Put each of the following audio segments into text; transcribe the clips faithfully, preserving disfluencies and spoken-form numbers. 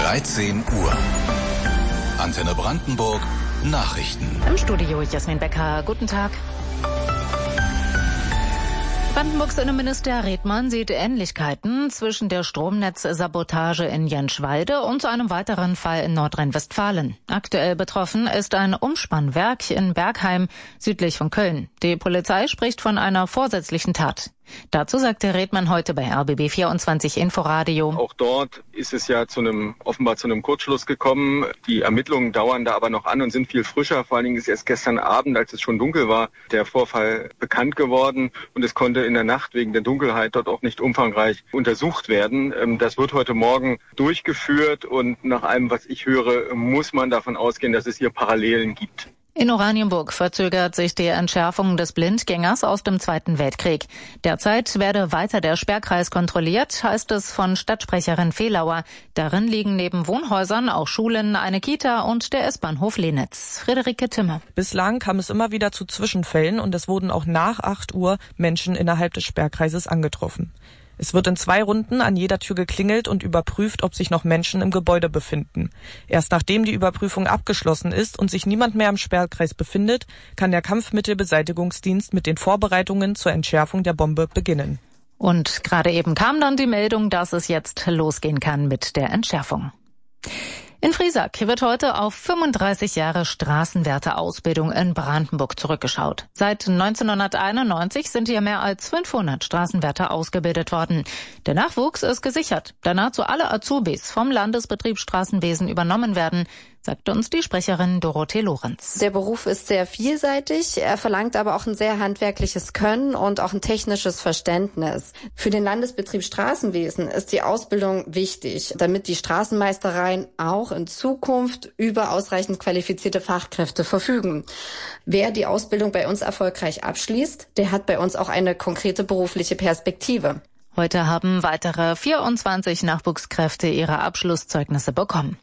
dreizehn Uhr. Antenne Brandenburg, Nachrichten. Im Studio Jasmin Becker, guten Tag. Brandenburgs Innenminister Redmann sieht Ähnlichkeiten zwischen der Stromnetzsabotage in Jentschwalde und einem weiteren Fall in Nordrhein-Westfalen. Aktuell betroffen ist ein Umspannwerk in Bergheim, südlich von Köln. Die Polizei spricht von einer vorsätzlichen Tat. Dazu sagte Redmann heute bei R B B vierundzwanzig Inforadio. Auch dort ist es ja zu einem, offenbar zu einem Kurzschluss gekommen. Die Ermittlungen dauern da aber noch an und sind viel frischer. Vor allen Dingen ist erst gestern Abend, als es schon dunkel war, der Vorfall bekannt geworden. Und es konnte in der Nacht wegen der Dunkelheit dort auch nicht umfangreich untersucht werden. Das wird heute Morgen durchgeführt und nach allem, was ich höre, muss man davon ausgehen, dass es hier Parallelen gibt. In Oranienburg verzögert sich die Entschärfung des Blindgängers aus dem Zweiten Weltkrieg. Derzeit werde weiter der Sperrkreis kontrolliert, heißt es von Stadtsprecherin Fehlauer. Darin liegen neben Wohnhäusern auch Schulen, eine Kita und der S-Bahnhof Lenitz. Friederike Timme. Bislang kam es immer wieder zu Zwischenfällen und es wurden auch nach acht Uhr Menschen innerhalb des Sperrkreises angetroffen. Es wird in zwei Runden an jeder Tür geklingelt und überprüft, ob sich noch Menschen im Gebäude befinden. Erst nachdem die Überprüfung abgeschlossen ist und sich niemand mehr im Sperrkreis befindet, kann der Kampfmittelbeseitigungsdienst mit den Vorbereitungen zur Entschärfung der Bombe beginnen. Und gerade eben kam dann die Meldung, dass es jetzt losgehen kann mit der Entschärfung. In Friesack wird heute auf fünfunddreißig Jahre Straßenwärterausbildung in Brandenburg zurückgeschaut. Seit neunzehnhunderteinundneunzig sind hier mehr als fünfhundert Straßenwärter ausgebildet worden. Der Nachwuchs ist gesichert, da nahezu alle Azubis vom Landesbetrieb Straßenwesen übernommen werden, sagte uns die Sprecherin Dorothee Lorenz. Der Beruf ist sehr vielseitig, er verlangt aber auch ein sehr handwerkliches Können und auch ein technisches Verständnis. Für den Landesbetrieb Straßenwesen ist die Ausbildung wichtig, damit die Straßenmeistereien auch in Zukunft über ausreichend qualifizierte Fachkräfte verfügen. Wer die Ausbildung bei uns erfolgreich abschließt, der hat bei uns auch eine konkrete berufliche Perspektive. Heute haben weitere vierundzwanzig Nachwuchskräfte ihre Abschlusszeugnisse bekommen.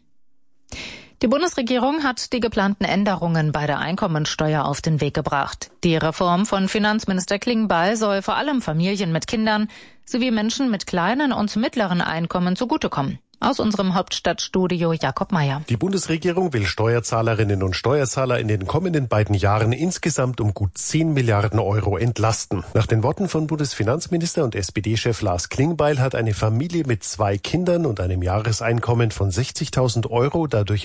Die Bundesregierung hat die geplanten Änderungen bei der Einkommensteuer auf den Weg gebracht. Die Reform von Finanzminister Klingbeil soll vor allem Familien mit Kindern sowie Menschen mit kleinen und mittleren Einkommen zugutekommen. Aus unserem Hauptstadtstudio Jakob Mayer. Die Bundesregierung will Steuerzahlerinnen und Steuerzahler in den kommenden beiden Jahren insgesamt um gut zehn Milliarden Euro entlasten. Nach den Worten von Bundesfinanzminister und S P D-Chef Lars Klingbeil hat eine Familie mit zwei Kindern und einem Jahreseinkommen von sechzigtausend Euro dadurch